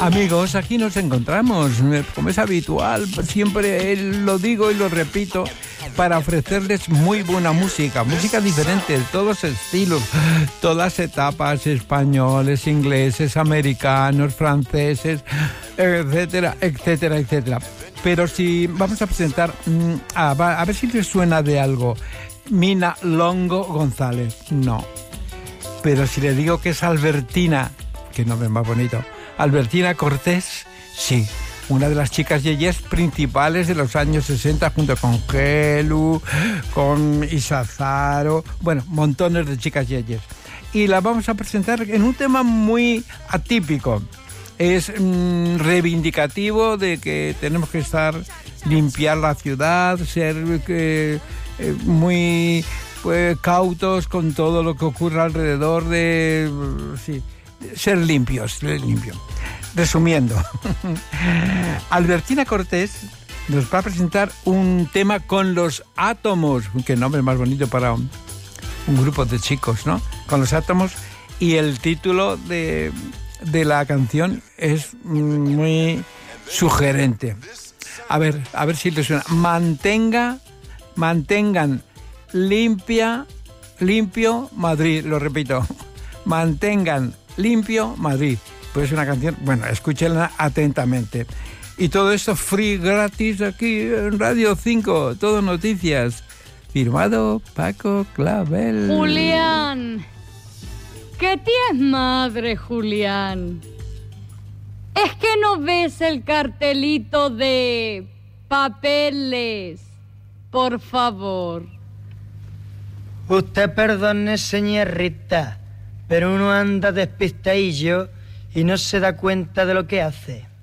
Amigos, aquí nos encontramos, como es habitual, siempre lo digo y lo repito, para ofrecerles muy buena música, música diferente, de todos estilos, todas etapas, españoles, ingleses, americanos, franceses, etcétera, etcétera, etcétera. Pero si vamos a presentar, a ver si les suena de algo, Mina Longo González, no. Pero si le digo que es Albertina, que nombre más bonito, Albertina Cortés, sí, una de las chicas yeyes principales de los años 60 junto con Gelu, con Isazaro, bueno, montones de chicas yeyes. Y la vamos a presentar en un tema muy atípico. Es reivindicativo de que tenemos que limpiar la ciudad, ser muy cautos con todo lo que ocurre alrededor de... sí, ser limpios. Resumiendo, Albertina Cortés nos va a presentar un tema con Los Átomos, qué nombre más bonito para un grupo de chicos, ¿no? Con Los Átomos, y el título de la canción es muy sugerente. A ver si les suena. Mantengan limpio Madrid, lo repito. Mantengan limpio Madrid. Pues es una canción, bueno, escúchenla atentamente. Y todo esto free, gratis, aquí en Radio 5, todo noticias. Firmado Paco Clavel. Julián, que tienes madre, Julián. ¿Es que no ves el cartelito de papeles? Por favor. Usted perdone, señorita, pero uno anda despistadillo y no se da cuenta de lo que hace.